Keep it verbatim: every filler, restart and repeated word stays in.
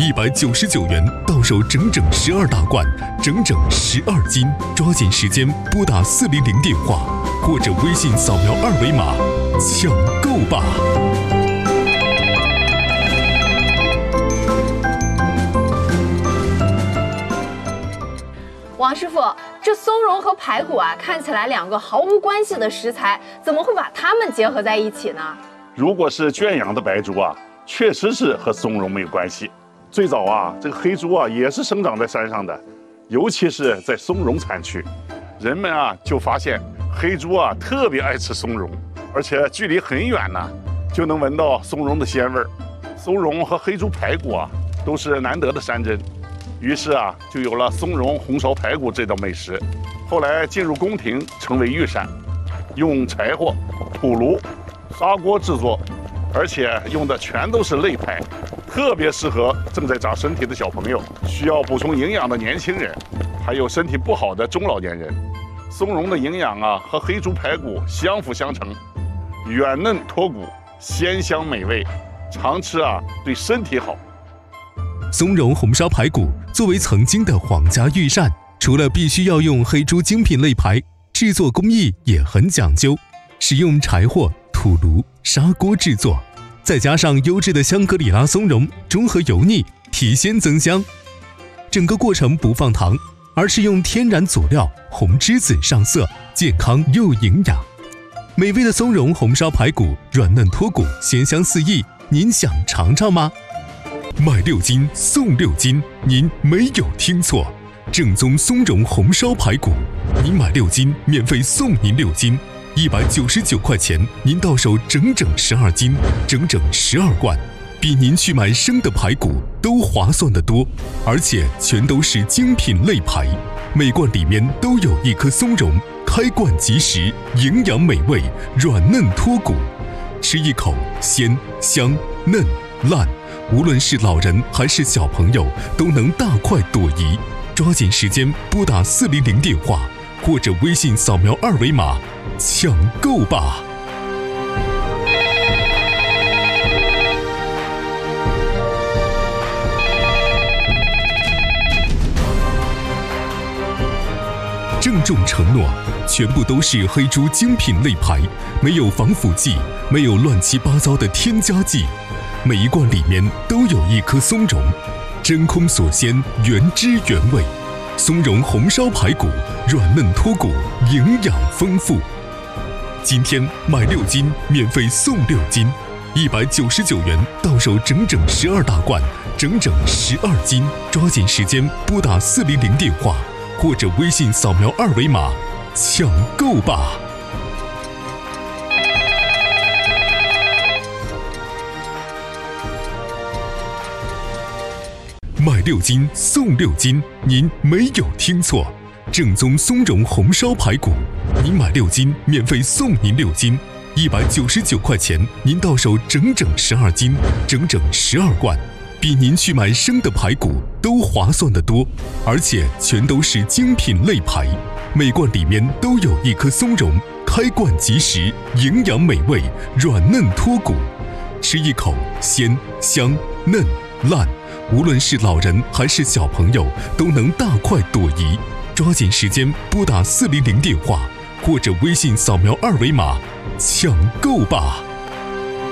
一百九十九元到手整整十二大罐，整整十二斤。抓紧时间拨打四零零电话，或者微信扫描二维码抢购吧。 王师傅，这松茸和排骨啊，看起来两个毫无关系的食材，怎么会把它们结合在一起呢？ 如果是圈养的白猪啊，确实是和松茸没有关系。最早啊，这个黑猪啊也是生长在山上的，尤其是在松茸产区，人们啊就发现黑猪啊特别爱吃松茸，而且距离很远呢，就能闻到松茸的鲜味儿。松茸和黑猪排骨啊都是难得的山珍。于是啊，就有了松茸红烧排骨这道美食。后来进入宫廷，成为御膳，用柴火、土炉、砂锅制作，而且用的全都是肋排，特别适合正在长身体的小朋友、需要补充营养的年轻人，还有身体不好的中老年人。松茸的营养啊和黑猪排骨相辅相成，软嫩脱骨，鲜香美味，常吃啊对身体好。 松茸红烧排骨作为曾经的皇家御膳，除了必须要用黑猪精品肋排，制作工艺也很讲究，使用柴火、土炉、砂锅制作，再加上优质的香格里拉松茸，中和油腻，提鲜增香。整个过程不放糖，而是用天然佐料红栀子上色，健康又营养。美味的松茸红烧排骨，软嫩脱骨，鲜香四溢，您想尝尝吗？买六斤送六斤，您没有听错，正宗松茸红烧排骨，您买六斤免费送您六斤，一百九十九块钱，您到手整整十二斤，整整十二罐，比您去买生的排骨都划算得多，而且全都是精品肋排，每罐里面都有一颗松茸，开罐即食，营养美味，软嫩脱骨，吃一口鲜香嫩烂。无论是老人还是小朋友，都能大快朵颐。抓紧时间拨打四零零电话，或者微信扫描二维码抢购吧。郑重承诺，全部都是黑猪精品肋排，没有防腐剂，没有乱七八糟的添加剂。每一罐里面都有一颗松茸，真空锁鲜，原汁原味。松茸红烧排骨，软嫩脱骨，营养丰富。今天买六斤免费送六斤，一百九十九元到手整整十二大罐，整整十二斤。抓紧时间拨打四零零电话，或者微信扫描二维码抢购吧。买六斤送六斤，您没有听错，正宗松茸红烧排骨，您买六斤免费送您六斤，一百九十九块钱，您到手整整十二斤，整整十二罐，比您去买生的排骨都划算得多，而且全都是精品肋排，每罐里面都有一颗松茸，开罐即食，营养美味，软嫩脱骨，吃一口鲜香嫩烂。无论是老人还是小朋友，都能大快朵颐。抓紧时间拨打四零零电话，或者微信扫描二维码抢购吧。